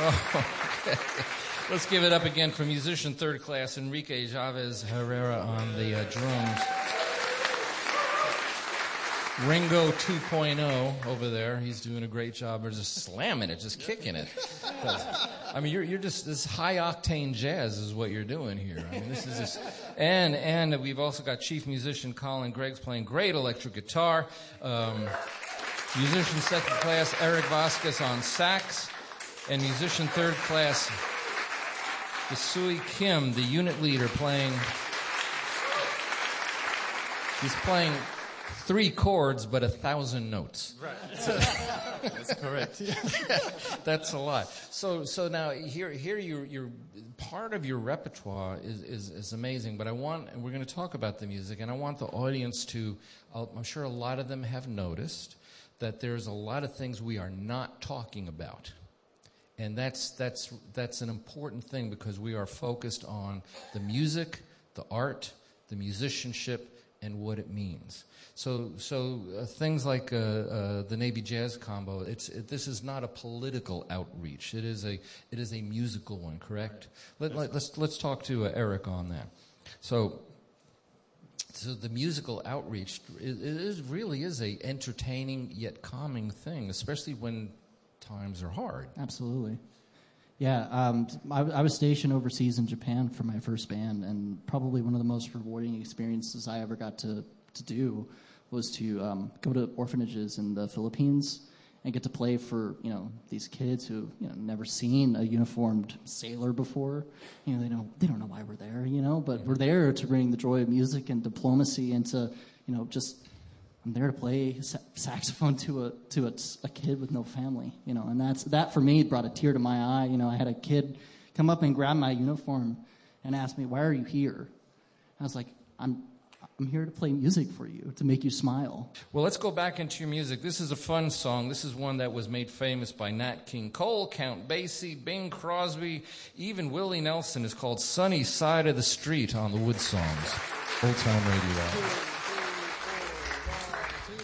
Oh, okay. Let's give it up again for musician third class Enrique Chavez Herrera on the drums. Ringo 2.0 over there. He's doing a great job. They're just slamming it, just kicking it. I mean, you're just, this high octane jazz is what you're doing here. I mean, this is just, and we've also got chief musician Colin Greggs playing great electric guitar. Musician second class Eric Vasquez on sax, and musician third class Sui Kim, the unit leader, he's playing 3 chords, but 1,000 notes. Right. That's correct. That's a lot. So now here you're part of your repertoire is amazing. But and we're going to talk about the music, and I want the audience to. I'm sure a lot of them have noticed that there's a lot of things we are not talking about, and that's an important thing because we are focused on the music, the art, the musicianship, and what it means. So things like the Navy Jazz Combo. This is not a political outreach. It is a musical one. Correct. Let's talk to Eric on that. So the musical outreach it really is a entertaining yet calming thing, especially when times are hard. Absolutely. Yeah, I was stationed overseas in Japan for my first band, and probably one of the most rewarding experiences I ever got to do was to go to orphanages in the Philippines and get to play for these kids who never seen a uniformed sailor before. They don't know why we're there, but we're there to bring the joy of music and diplomacy and to I'm there to play saxophone to a kid with no family, and that for me brought a tear to my eye. I had a kid come up and grab my uniform and ask me, "Why are you here?" I was like, I'm here to play music for you, to make you smile. Well, let's go back into your music. This is a fun song. This is one that was made famous by Nat King Cole, Count Basie, Bing Crosby, even Willie Nelson. Is called "Sunny Side of the Street" on the Wood Songs. Old Time Radio.